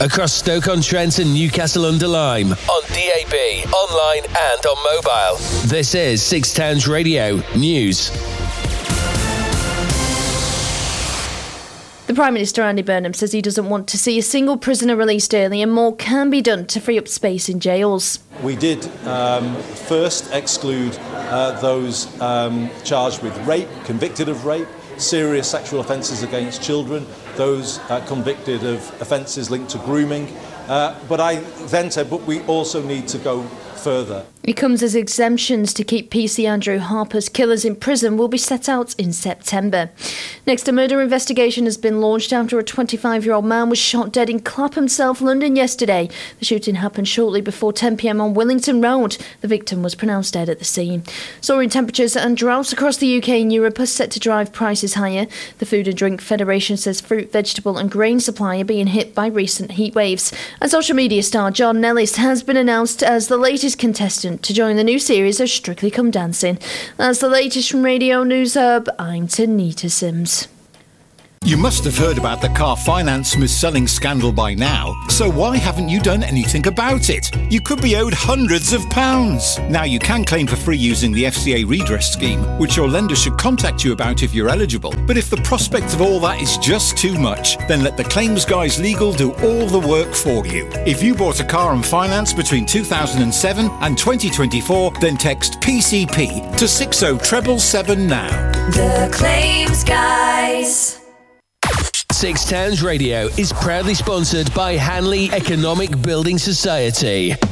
across Stoke-on-Trent and Newcastle-under-Lyme, on DAB, online and on mobile. This is Six Towns Radio News. The Prime Minister, Andy Burnham, says he doesn't want to see a single prisoner released early and more can be done to free up space in jails. We did first exclude those charged with rape, convicted of rape, serious sexual offences against children, those convicted of offences linked to grooming. But I then said, but we also need to go further. It comes as exemptions to keep PC Andrew Harper's killers in prison will be set out in September. Next, a murder investigation has been launched after a 25-year-old man was shot dead in Clapham, South London yesterday. The shooting happened shortly before 10 p.m. on Willington Road. The victim was pronounced dead at the scene. Soaring temperatures and droughts across the UK and Europe are set to drive prices higher. The Food and Drink Federation says fruit, vegetable and grain supply are being hit by recent heat waves. And social media star John Nellis has been announced as the latest contestant to join the new series of Strictly Come Dancing. That's the latest from Radio News Hub. I'm Tanita Sims. You must have heard about the car finance mis-selling scandal by now, so why haven't you done anything about it? You could be owed hundreds of pounds. Now you can claim for free using the FCA redress scheme, which your lender should contact you about if you're eligible. But if the prospect of all that is just too much, then let the Claims Guys Legal do all the work for you. If you bought a car on finance between 2007 and 2024, then text PCP to 60777 now. The Claims Guys. Six Towns Radio is proudly sponsored by Hanley Economic Building Society.